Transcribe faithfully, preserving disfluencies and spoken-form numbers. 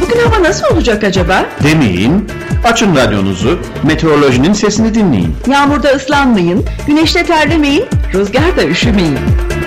Bugün hava nasıl olacak acaba? Demeyin, açın radyonuzu, meteorolojinin sesini dinleyin. Yağmurda ıslanmayın, güneşte terlemeyin, rüzgarda üşümeyin.